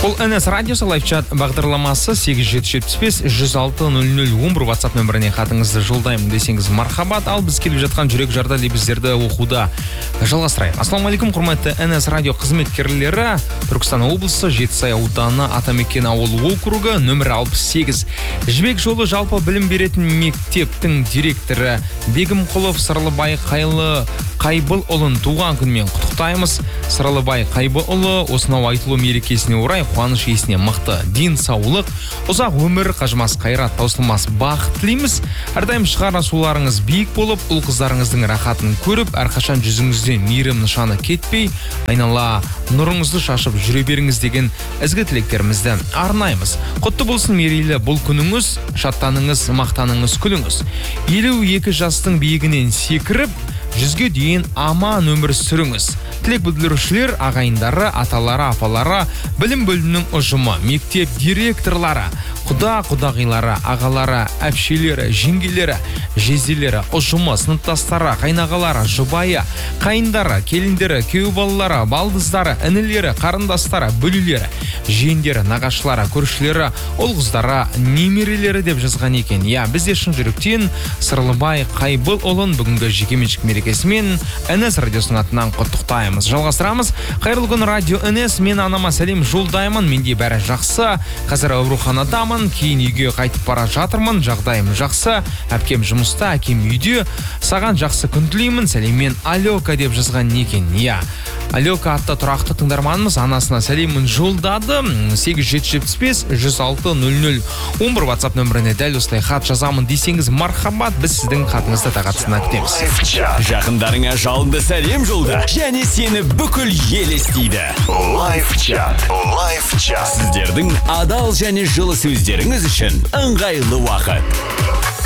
Бұл НС радиосы лайфчат бағдарламасы 8775-106-00-11 WhatsApp нөміріне хатыңызды жолдаймын десеңіз мархабат, ал біз келіп жатқан жүрек жарда лебіздерді оқуда жалғастырайық. Ассалаумағалейкум, құрметті НС радио қызметкерлері. Түркістан облысы, Жетісай ауданы, Атамекен ауыл округі, нөмір 68. Жібек жолы жалпы білім беретін мектептің директоры Бегімқұлов Сырлыбай Қайбылұлын туған күнмен құттықтаймыз. Сырлыбай Қайбылұлы осынау айтылу мерекесіне орай қуаныш есіне мықты денсаулық, ұзақ өмір, қажымас қайрат, таусылмас бақыт тілейміз. Әрдайым шығарасуларыңыз биік болып, ұл қыздарыңыздың рахатын көріп, әрқашан жүзіңізден мейірім нышаны кетпей, айнала нұрыңызды шашып жүре беріңіз деген ізгі тілектерімізді арнаймыз. Құтты болсын мерейлі бұл күніңіз, шаттаныңыз, мақтаныңыз, күліңіз. 52 жастың биігінен секіріп, 100-ге дейін аман өмір сүріңіз. Тілек білдірушілер, ағайындары, аталары, апалары, білім бөлімінің ұжымы, мектеп директорлары, құдағилары, ағалары, әпшелері, жеңгелері, жезделері, ұжымы, сыныптастары, қайнағалары, жұбайы, қайындары, келіндері, күйеу балалары, балдыздары, інілері, қарындастары, бөлілері, жиендері, нағашылары, көршілері, ұл қыздары, немерелері деп жазған екен. Бізде шын жүректен Сырлыбай Қайбылұлын бүгінгі жекеменшік мерекесімен НС радиосының атынан құттықтаймыз. Жалғастырамыз. Қайырлы күн радио НС, мен анама сәлем жолдаймын. Менде бәрі жақсы. Қазір ауруханадамын, кейін үйге қайтып бара жатырмын. Жағдайым жақсы. Әпкем жұмыста, әкем үйде. Саған жақсы күн тілеймін. Сәлеммен Алёка деп жазған екен. Алёка атты тұрақты тыңдарманымыз анасына сәлемін жолдады. 8775-106-00-11 WhatsApp нөміріне дәл осылай хат жазамын десеңіз мархабат, біз сіздің хатыңызды тағатысына күтеміз. Жақындарыңа жалынды сәлем жолда, және сені бүкіл ел естиді. Лайфчат. Сіздердің адал және жылы сөздеріңіз үшін ыңғайлы уақыт.